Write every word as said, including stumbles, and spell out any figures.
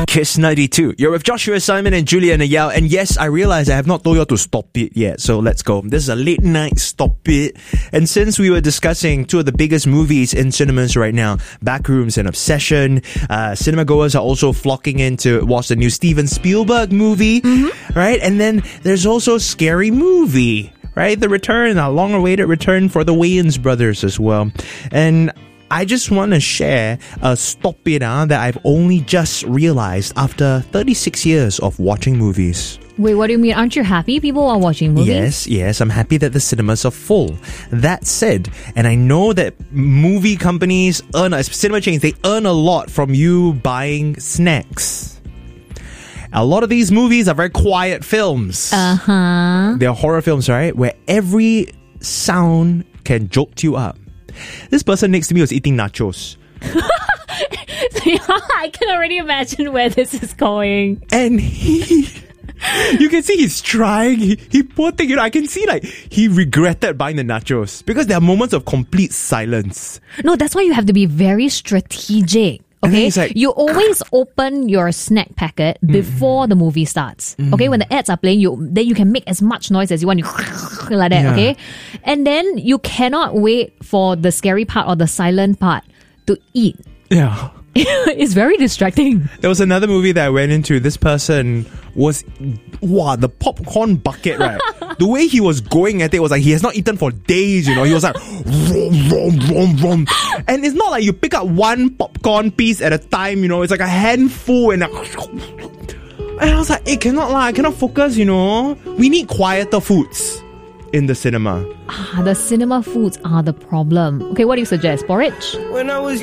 Kiss ninety-two. You're with Joshua, Simon and Julia Nayel. And yes, I realize I have not told you all to stop it yet. So let's go. This is a late night stop it. And since we were discussing two of the biggest movies in cinemas right now, Backrooms and Obsession, uh, cinema goers are also flocking in to watch the new Steven Spielberg movie, mm-hmm. right? And then there's also Scary Movie, right? The return, a long-awaited return for the Wayans brothers as well. And I just want to share a stop it uh, that I've only just realized after thirty-six years of watching movies. Wait, what do you mean? Aren't you happy people are watching movies? Yes, yes. I'm happy that the cinemas are full. That said, and I know that movie companies earn, uh, cinema chains, they earn a lot from you buying snacks. A lot of these movies are very quiet films. Uh-huh. They're horror films, right? Where every sound can jolt you up. This person next to me was eating nachos. I can already imagine where this is going. And he... you can see he's trying. He, he poor thing, you know, I can see like he regretted buying the nachos because there are moments of complete silence. No, that's why you have to be very strategic. Okay, like, you always open your snack packet before mm. the movie starts. Mm. Okay, when the ads are playing, you then you can make as much noise as you want. You like that, yeah. Okay? And then you cannot wait for the scary part or the silent part to eat. Yeah. It's very distracting. There was another movie that I went into. This person was, wow, the popcorn bucket, right? The way he was going at it was like he has not eaten for days, you know. He was like, rom, rom, rom, rom. And it's not like you pick up one popcorn piece at a time, you know. It's like a handful and a... And I was like, hey, cannot lie, I cannot focus, you know. We need quieter foods in the cinema. Ah, the cinema foods are the problem. Okay, what do you suggest? Porridge? When I was